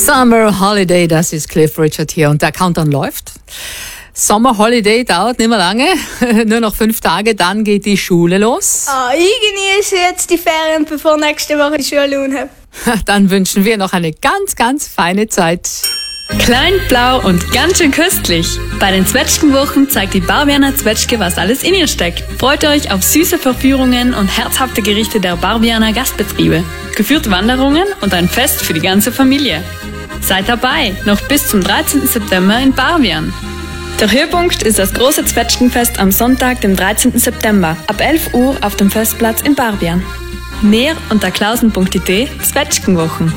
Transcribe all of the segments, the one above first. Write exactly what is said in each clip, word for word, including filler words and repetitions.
Summer Holiday, das ist Cliff Richard hier und der Countdown läuft. Summer Holiday dauert nicht mehr lange, nur noch fünf Tage, dann geht die Schule los. Ah, ich genieße jetzt die Ferien, bevor nächste Woche die Schule habe. Dann wünschen wir noch eine ganz, ganz feine Zeit. Klein, blau und ganz schön köstlich. Bei den Zwetschgenwochen zeigt die Barbianer Zwetschge, was alles in ihr steckt. Freut euch auf süße Verführungen und herzhafte Gerichte der Barbianer Gastbetriebe, geführte Wanderungen und ein Fest für die ganze Familie. Seid dabei, noch bis zum dreizehnten September in Barbian. Der Höhepunkt ist das große Zwetschgenfest am Sonntag, dem dreizehnten September, ab elf Uhr auf dem Festplatz in Barbian. Mehr unter klausen punkt i t Zwetschgenwochen.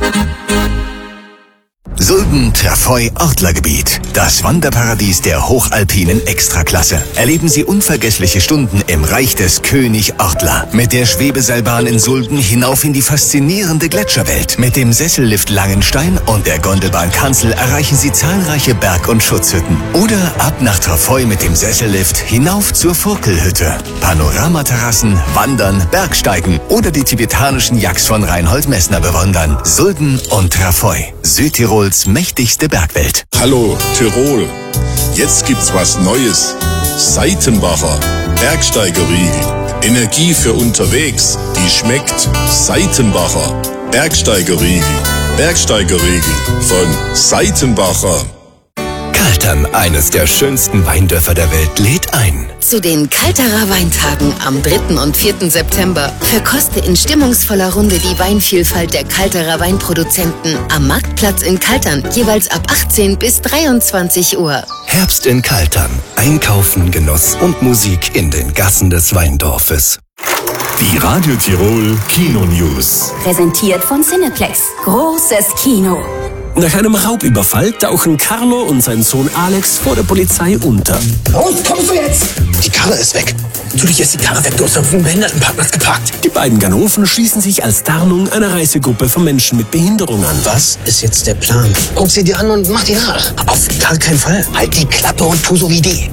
Sulden Trafoi Ortlergebiet. Das Wanderparadies der hochalpinen Extraklasse. Erleben Sie unvergessliche Stunden im Reich des König Ortler. Mit der Schwebeseilbahn in Sulden hinauf in die faszinierende Gletscherwelt. Mit dem Sessellift Langenstein und der Gondelbahn Kanzel erreichen Sie zahlreiche Berg- und Schutzhütten. Oder ab nach Trafoi mit dem Sessellift hinauf zur Furkelhütte. Panoramaterrassen, Wandern, Bergsteigen oder die tibetanischen Yaks von Reinhold Messner bewundern. Sulden und Trafoi. Südtirols mächtigste Bergwelt. Hallo Tirol, jetzt gibt's was Neues. Seitenbacher Bergsteigerriegel. Energie für unterwegs, die schmeckt. Seitenbacher Bergsteigerriegel. Bergsteigerriegel von Seitenbacher. Kaltern, eines der schönsten Weindörfer der Welt, lädt ein. Zu den Kalterer Weintagen am dritten und vierten September verkoste in stimmungsvoller Runde die Weinvielfalt der Kalterer Weinproduzenten am Marktplatz in Kaltern, jeweils ab achtzehn bis dreiundzwanzig Uhr. Herbst in Kaltern. Einkaufen, Genuss und Musik in den Gassen des Weindorfes. Die Radio Tirol Kino News. Präsentiert von Cineplex. Großes Kino. Nach einem Raubüberfall tauchen Carlo und sein Sohn Alex vor der Polizei unter. Und kommst du jetzt? Die Karre ist weg. Natürlich ist die Karre weg, du hast auf dem Behindertenparkplatz geparkt. Die beiden Ganoven schließen sich als Tarnung einer Reisegruppe von Menschen mit Behinderung an. Was ist jetzt der Plan? Guck sie dir an und mach die nach. Auf gar keinen Fall. Halt die Klappe und tu so wie die.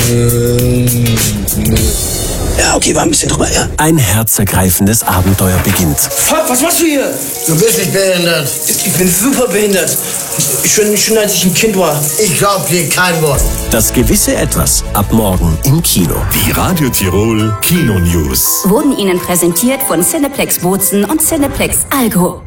Ja, okay, war ein bisschen drüber, ja. Ein herzergreifendes Abenteuer beginnt. Fuck, was machst du hier? Du bist nicht behindert. Ich bin super behindert. Schon, schon als ich ein Kind war. Ich glaub dir kein Wort. Das gewisse Etwas ab morgen im Kino. Die Radio Tirol Kino News Wurden Ihnen präsentiert von Cineplex Bozen und Cineplex Algo.